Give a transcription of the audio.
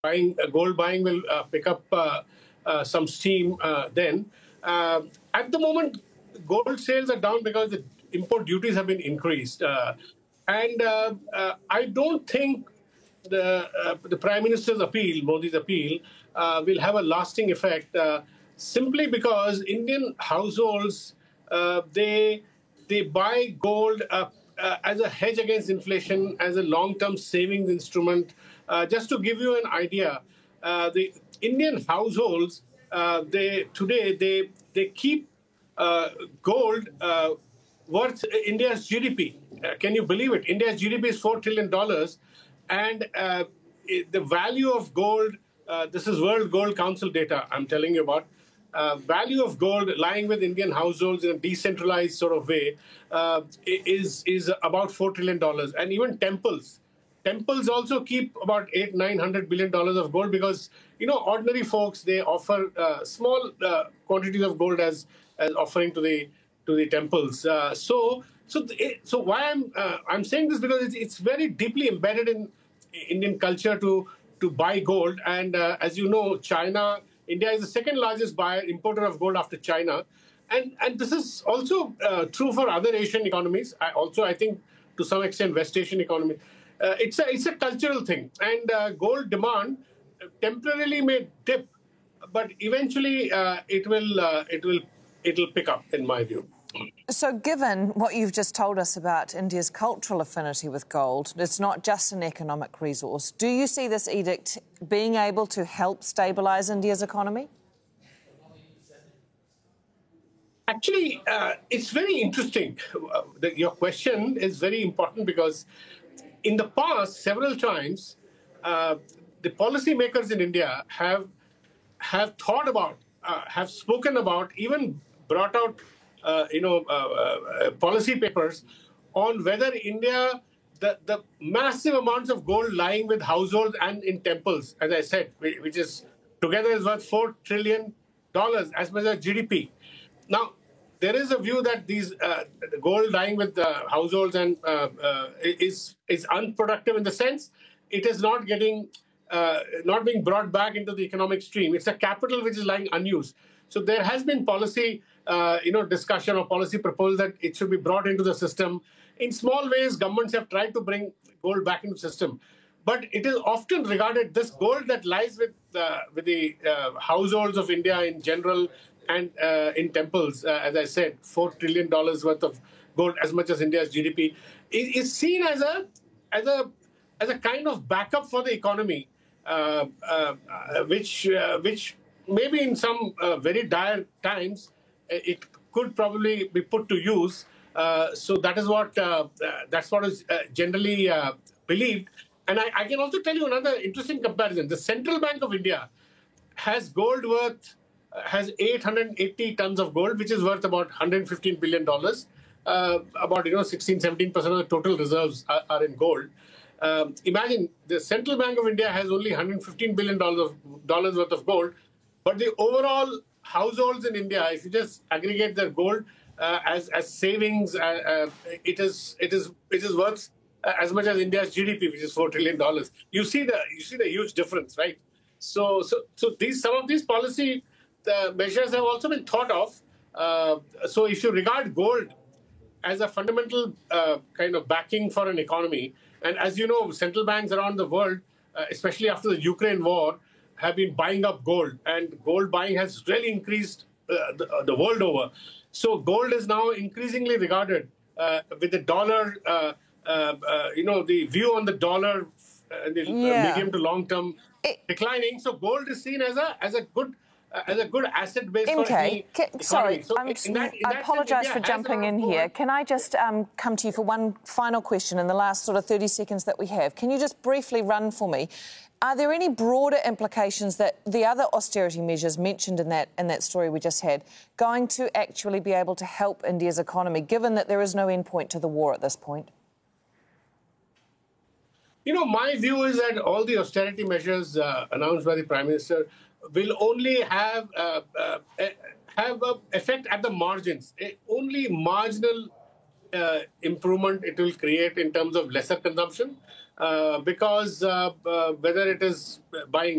gold buying will pick up some steam then. At the moment, gold sales are down because the import duties have been increased. And I don't think the Prime Minister's appeal, Modi's appeal, will have a lasting effect simply because Indian households, they buy gold as a hedge against inflation, as a long-term savings instrument. Just to give you an idea, the Indian households, they keep gold worth India's GDP. Can you believe it? India's GDP is $4 trillion, and the value of gold. This is World Gold Council data I'm telling you about. Value of gold lying with Indian households in a decentralized sort of way is about $4 trillion, and even temples also keep about $800-900 billion of gold because ordinary folks, they offer small quantities of gold as offering to the temples. So why I'm saying this because it's very deeply embedded in Indian culture to buy gold, and as you know, India is the second largest importer of gold after China, and this is also true for other Asian economies. I think to some extent West Asian economies. It's a cultural thing, and gold demand temporarily may dip, but eventually it'll pick up, in my view. So given what you've just told us about India's cultural affinity with gold, it's not just an economic resource, do you see this edict being able to help stabilise India's economy? Actually, it's very interesting. Your question is very important because in the past, several times, the policymakers in India have thought about, have spoken about, even brought out policy papers on whether India, the massive amounts of gold lying with households and in temples, as I said, which is together is worth $4 trillion, as much as GDP. Now, there is a view that these gold lying with households and is unproductive in the sense it is not being brought back into the economic stream. It's a capital which is lying unused. So there has been policy, discussion or policy proposal that it should be brought into the system. In small ways, governments have tried to bring gold back into the system, but it is often regarded, this gold that lies with the households of India in general and in temples, as I said, $4 trillion worth of gold, as much as India's GDP, is seen as a kind of backup for the economy, which maybe in some very dire times, it could probably be put to use. So that's what is generally believed. And I can also tell you another interesting comparison. The Central Bank of India has 880 tons of gold, which is worth about $115 billion. About 16-17% of the total reserves are in gold. Imagine the Central Bank of India has only $115 billion worth of gold, but the overall households in India, if you just aggregate their gold as savings, it is worth as much as India's GDP, which is $4 trillion. You see the huge difference, right? So some of these policy measures have also been thought of. So if you regard gold as a fundamental kind of backing for an economy, and as you know, central banks around the world, especially after the Ukraine war, have been buying up gold, and gold buying has really increased the world over. So gold is now increasingly regarded with the dollar, the view on the dollar, medium to long term declining. So gold is seen as a good asset base for any economy. Sorry, so I apologise for jumping in here. Can I just come to you for one final question in the last sort of 30 seconds that we have? Can you just briefly run for me? Are there any broader implications that the other austerity measures mentioned in that story we just had going to actually be able to help India's economy, given that there is no endpoint to the war at this point? My view is that all the austerity measures announced by the Prime Minister will only have an effect at the margins. Only marginal improvement it will create in terms of lesser consumption, because whether it is buying